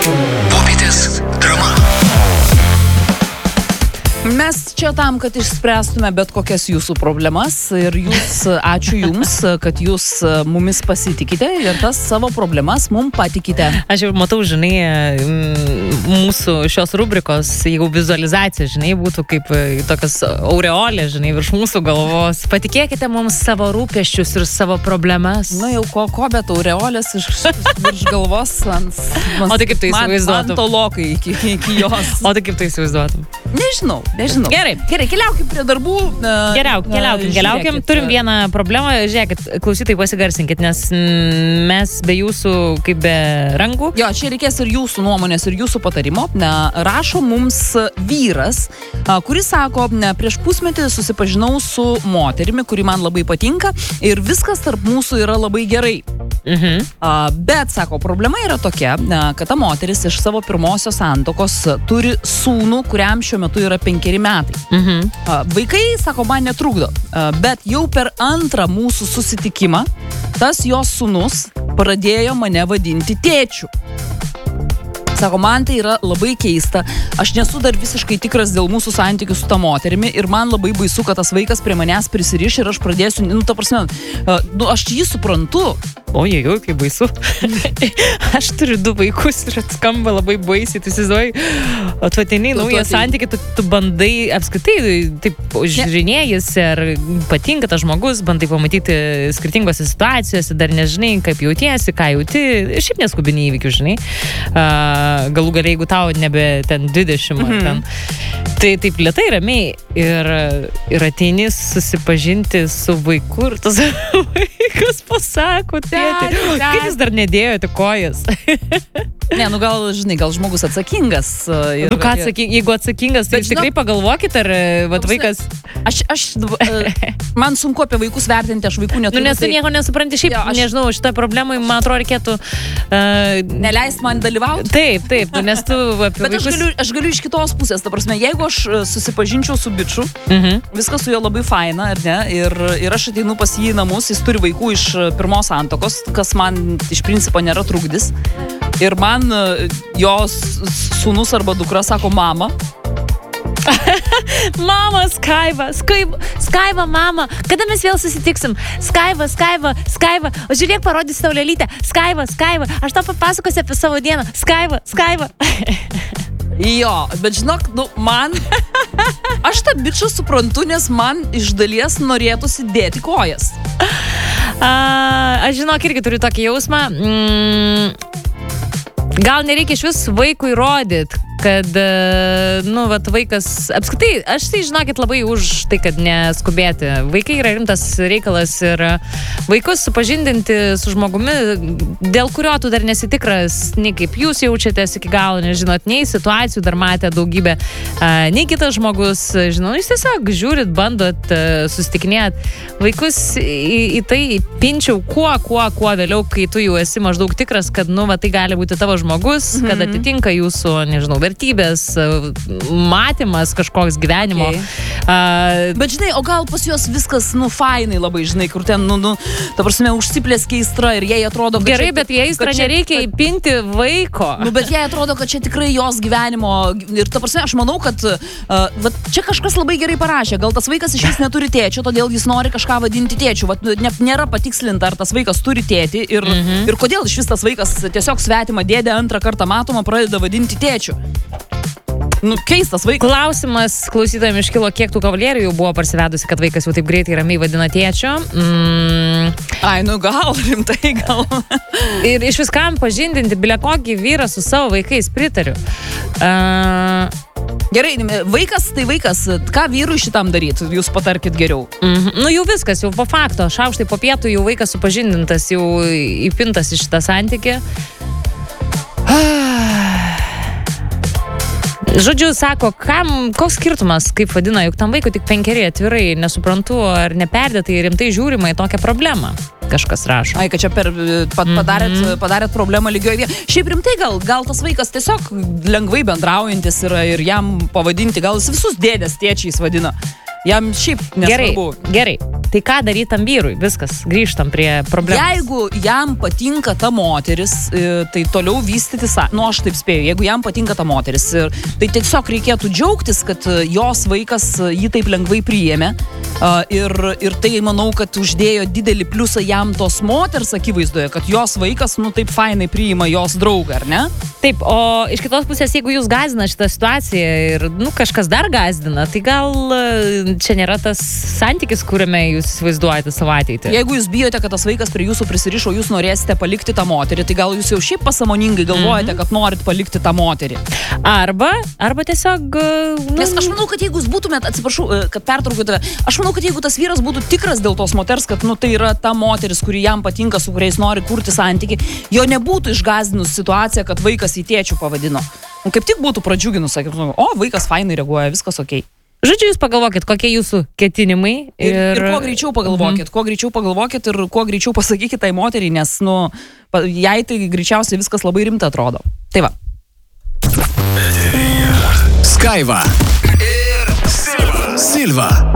Popietės drama. Mes čia tam, kad išspręstume bet kokias jūsų problemas ir ačiū jums, kad jūs mumis pasitikite ir tas savo problemas mums patikite. Aš jau matau, žinai, mūsų šios rubrikos, jeigu vizualizacija, žinai, būtų kaip tokias aureolė, žinai, virš mūsų galvos. Patikėkite mums savo rūpesčius ir savo problemas. Nu jau ko bet aureolės virš galvos. O tai kaip tai įsivaizduotum? Man tolokai iki jos. O tai kaip tai įsivaizduotum? Nežinau. Gerai, keliaukim prie darbų. Keliaukim. Turim vieną problemą. Žiūrėkit, klausytojai, pasigarsinkit, nes mes be jūsų kaip be rankų. Jo, čia reikės ir jūsų nuomonės, ir jūsų patarimo. Rašo mums vyras, kuris sako, prieš pusmetį susipažinau su moterimi, kuri man labai patinka ir viskas tarp mūsų yra labai gerai. Bet, sako, problema yra tokia, kad ta moteris iš savo pirmosios santokos turi sūnų, kuriam šiuo metu yra 5 metai. Vaikai, sako, man netrukdo, bet jau per antrą mūsų susitikimą tas jos sūnus pradėjo mane vadinti tėčiu. Sako, man tai yra labai keista, aš nesu dar visiškai tikras dėl mūsų santykių su ta moterimi ir man labai baisu, kad tas vaikas prie manęs prisiriš ir aš pradėsiu, ta prasme, aš jį suprantu. Ojej, kaip baisu. Aš turiu 2 vaikus ir atskamba labai baisiai, tu įsivaizduoji, tu ateini naują santykį, tu bandai apskritai, taip, žiūrinėjasi, ar patinka tas žmogus, bandai pamatyti skirtingose situacijose, dar nežinai, kaip jautiesi, ką jauti, šiaip neskubini įvykių, žinai. Galų galiai, jeigu tau nebe ten 20 ten, tai taip lėtai, ramiai ir ateini susipažinti su vaiku ir tas vaikas pasako, tėti, kaip jis dar nedėjote kojas. Ne, gal, žinai, gal žmogus atsakingas. Jeigu atsakingas, tai tikrai pagalvokit, ar vaikas... Man sunku apie vaikus vertinti, aš vaikų neturiu. Nes tu nieko nesupranti, šiaip, nežinau, šitą problemą, man atrodo, reikėtų... Neleist man dalyvauti? Taip, nes tu apie vaikus... Bet aš galiu iš kitos pusės, ta prasme, jeigu aš susipažinčiau su biču, viskas su juo labai faina, ar ne, ir aš ateinu pas jį į namus, jis turi vaikų iš pirmos santokos, kas man iš principo nėra trukdis. Ir man jos sūnus arba dukra sako mama. Mama, Skaiva, mama, kada mes vėl susitiksim? Skaiva, o žiūrėk, parodysiu tau lėlytę. Skaiva, aš tau papasakosiu apie savo dieną. Skaiva. Jo, bet žinok, aš tą bičą suprantu, nes man iš dalies norėtųsi dėti kojas. Aš žinok, irgi turiu tokį jausmą. Gal nereikia iš vis vaikui rodyti, kad, vaikas, apskritai, aš tai, žinokit, labai už tai, kad neskubėti. Vaikai yra rimtas reikalas ir vaikus supažindinti su žmogumi, dėl kurio tu dar nesitikras, nei kaip jūs jaučiatės iki galo, nežinot, nei situacijų dar matė daugybę, nei kitas žmogus, žinau, jūs tiesiog žiūrit, bandot susitikinėt. Vaikus į tai pinčiau kuo vėliau, kai tu jau esi maždaug tikras, kad, tai gali būti tavo žmogus, kad atitinka jūsų, nežinau, vertybės, matymas kažkoks gyvenimo. Bet žinai, o gal pas juos viskas, fainai labai, žinai, kur ten, ta prasme, užsiplėskė aistra ir jai atrodo, kad gerai, bet jai aistra nereikia įpinti vaiko. Bet jai atrodo, kad čia tikrai jos gyvenimo ir ta prasme, aš manau, kad čia kažkas labai gerai parašė, gal tas vaikas iš vis neturi tėčio, todėl jis nori kažką vadinti tėčiu. Nėra patikslinta, ar tas vaikas turi tėtį ir kodėl iš vis tas vaikas tiesiog svetimą dėdę antrą kartą matomą pradeda vadinti tėčiu. Keistas vaikas. Klausimas klausytojams iškilo, kiek tų kavalierių jau buvo parsivedusi, kad vaikas jau taip greitai ramiai vadina tėčiu. Gal, rimtai gal. Ir iš viskam pažindinti bilekokį vyrą su savo vaikais, pritariu. Gerai, vaikas tai vaikas, ką vyrui šitam daryti, jūs patarkit geriau. Jau viskas, jau po fakto, šaukštai po pietų, jau vaikas supažindintas, jau įpintas į šitą santykį. Žodžiu, sako, koks skirtumas, kaip vadina, juk tam vaikui tik 5, atvirai, nesuprantu, ar neperdėtai rimtai žiūrima į tokią problemą. Kažkas rašo. Kad čia padarėt problemą lygioje vietoje. Šiaip rimtai gal tas vaikas tiesiog lengvai bendraujantis yra ir jam pavadinti, gal jis visus dėdės tėčiais vadina. Jam šiaip nesvarbu. Gerai. Tai ką daryti tam vyrui? Viskas, grįžtam prie problemos. Jeigu jam patinka ta moteris, tai toliau vystyti aš taip spėju, jeigu jam patinka ta moteris, tai tiesiog reikėtų džiaugtis, kad jos vaikas jį taip lengvai priėmė ir tai manau, kad uždėjo didelį pliusą jam tos moters akivaizdoje, kad jos vaikas, taip fainai priima jos draugą, ar ne? Taip, o iš kitos pusės, jeigu jūs gąsdina šitą situaciją ir, kažkas dar gąsdina, tai gal čia nėra tas santykis, kuriame jūs įsivaizduojate savo ateitį. Jeigu jūs bijote, kad tas vaikas prie jūsų prisirišo, jūs norėsite palikti tą moterį, tai gal jūs jau šiaip pasamoningai galvojate, kad norit palikti tą moterį. Arba tiesiog... Nes aš manau, kad jeigu jūs būtumėt, atsiprašau, kad pertraukiu tave, aš manau, kad jeigu tas vyras būtų tikras dėl tos moters, kad tai yra ta moteris, kuri jam patinka, su kuriais nori kurti santykį, jo nebūtų išgąsdinus situaciją, kad vaikas į tėčių pavadino. Kaip tik būtų pradžiuginus, sakytų, vaikas fainai reaguoja, viskas okei. Žodžiu, jūs pagalvokit, kokie jūsų ketinimai. Ir kuo greičiau pagalvokit, ir kuo greičiau pasakykit tai moteriai, nes, jai tai greičiausiai viskas labai rimta atrodo. Tai va. Skaiva ir Silva.